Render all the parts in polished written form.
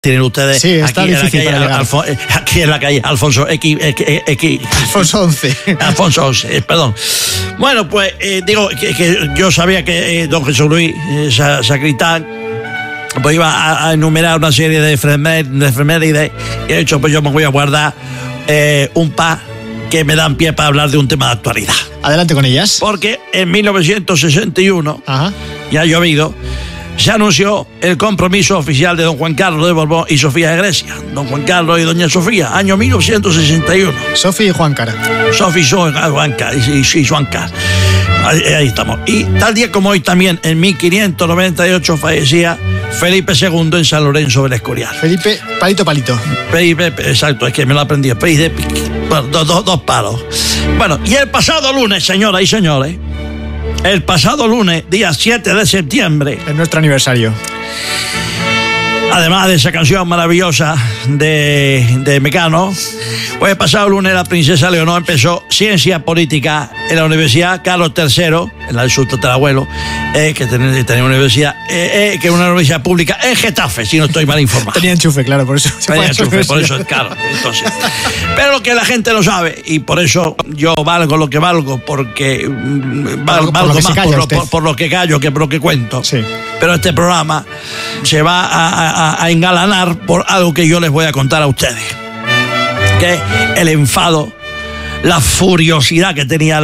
tienen ustedes sí, está difícil aquí en la calle Alfonso Alfonso XI. Alfonso XI, perdón. Bueno, pues digo que yo sabía que don Jesús Luis Sacristán pues iba a enumerar una serie de efemérides, y de hecho pues yo me voy a guardar un par que me dan pie para hablar de un tema de actualidad. Adelante con ellas. Porque en 1961, ya ha llovido, se anunció el compromiso oficial de don Juan Carlos de Borbón y Sofía de Grecia. Don Juan Carlos y doña Sofía, año 1961. Sofía y Juancar. Sofía y Juancar. Y Juancar. Ahí estamos. Y tal día como hoy también, en 1598, fallecía Felipe II en San Lorenzo del Escorial. Felipe, palito. Felipe, exacto, es que me lo aprendí. Dos palos. Bueno, y el pasado lunes, señoras y señores, el pasado lunes, día 7 de septiembre. Es nuestro aniversario. Además de esa canción maravillosa de Mecano, pues el pasado lunes la princesa Leonor empezó ciencia política en la Universidad Carlos III, en la del sur del abuelo, que tenía una universidad, que es una universidad pública en Getafe, si no estoy mal informado. Tenía enchufe, claro, por eso. Tenía enchufe, por eso es caro. Entonces, pero lo que la gente no sabe, y por eso yo valgo lo que valgo, porque valgo más por lo que callo que por lo que cuento. Sí. Pero este programa se va a engalanar por algo que yo les voy a contar a ustedes, que es el enfado, la furiosidad que tenía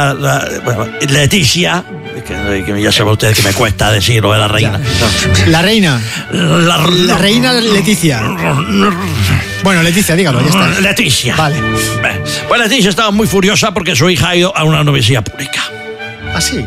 Leticia, que ya saben ustedes que me cuesta decirlo de la reina. La reina. La reina Leticia. Bueno, Leticia, dígalo, ya está. Leticia. Vale. Pues Leticia estaba muy furiosa porque su hija ha ido a una universidad pública. ¿Ah, sí?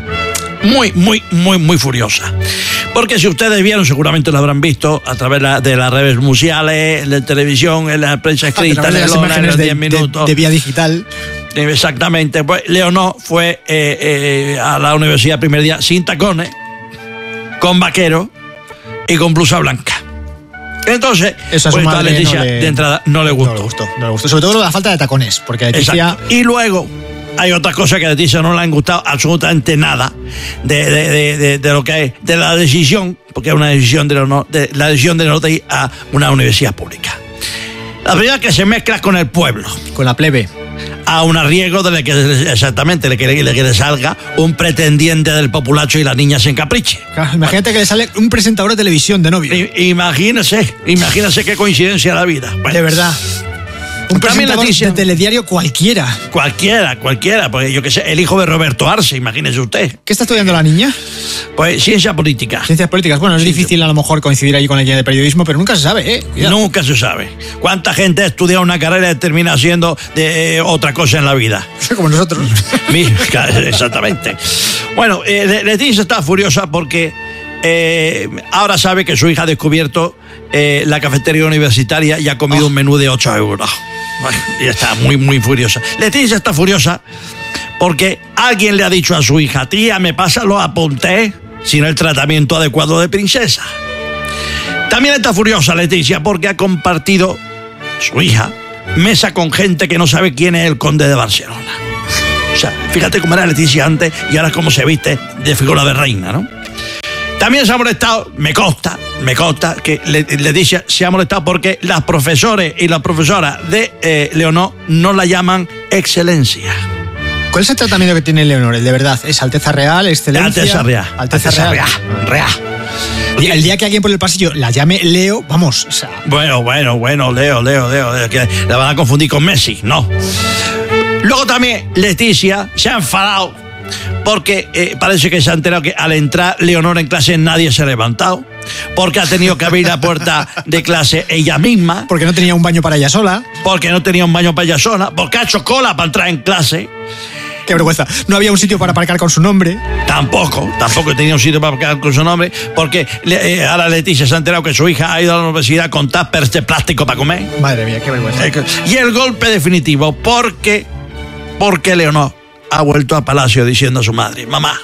Muy furiosa. Porque si ustedes vieron, seguramente lo habrán visto a través de las redes sociales, en la televisión, en la prensa escrita, en las imágenes de 10 minutos. De vía digital. Exactamente. Pues Leonor fue a la universidad el primer día sin tacones, con vaquero y con blusa blanca. Entonces, eso a su madre Leticia de entrada no le gustó. No le gustó. Sobre todo la falta de tacones, porque Leticia... Exacto. Y luego hay otras cosas que a Leticia no le han gustado absolutamente nada de lo que es, de la decisión, porque es una decisión de la decisión de no ir a una universidad pública. La primera, que se mezcla con el pueblo. Con la plebe. A un arriesgo de que le salga un pretendiente del populacho y la niña se encapriche. Claro, imagínate que le sale un presentador de televisión de novio. Imagínese qué coincidencia la vida. Bueno, de verdad. Un presentador de telediario cualquiera, porque yo qué sé, el hijo de Roberto Arce, imagínese usted. ¿Qué está estudiando la niña? Pues ciencia política. Ciencias políticas, bueno, es difícil a lo mejor coincidir ahí con alguien de periodismo, pero nunca se sabe, Cuidado. Nunca se sabe. ¿Cuánta gente ha estudiado una carrera y termina haciendo otra cosa en la vida? Como nosotros. Exactamente. Bueno, Leticia está furiosa porque ahora sabe que su hija ha descubierto la cafetería universitaria y ha comido un menú de 8 euros. Bueno, y está muy furiosa. Leticia está furiosa porque alguien le ha dicho a su hija: tía, me pasa los apuntes sin el tratamiento adecuado de princesa. También está furiosa Leticia porque ha compartido, su hija, mesa con gente que no sabe quién es el conde de Barcelona. O sea, fíjate cómo era Leticia antes y ahora cómo se viste de figura de reina, ¿no? También se ha molestado, me consta que Leticia se ha molestado porque las profesores y las profesoras de Leonor no la llaman excelencia. ¿Cuál es el tratamiento que tiene Leonor? ¿El de verdad? ¿Es Alteza Real, Excelencia? Alteza Real. Y el día que alguien por el pasillo la llame Leo, vamos, o sea... Bueno, Leo, que la van a confundir con Messi, no. Luego también Leticia se ha enfadado porque parece que se ha enterado que al entrar Leonor en clase nadie se ha levantado, porque ha tenido que abrir la puerta de clase ella misma, porque no tenía un baño para ella sola, porque ha hecho cola para entrar en clase. Qué vergüenza, no había un sitio para aparcar con su nombre. Tampoco tenía un sitio para aparcar con su nombre, porque ahora Leticia se ha enterado que su hija ha ido a la universidad con tuppers de plástico para comer. Madre mía, qué vergüenza. Y el golpe definitivo, porque Leonor ha vuelto a Palacio diciendo a su madre: mamá,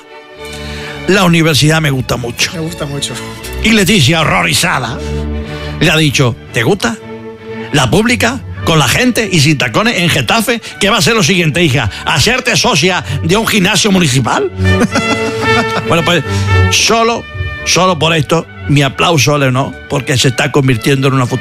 la universidad me gusta mucho. Me gusta mucho. Y Leticia, horrorizada, le ha dicho: ¿te gusta? ¿La pública? ¿Con la gente y sin tacones en Getafe? ¿Qué va a ser lo siguiente, hija? ¿Hacerte socia de un gimnasio municipal? Bueno, pues solo por esto mi aplauso a Leonor, porque se está convirtiendo en una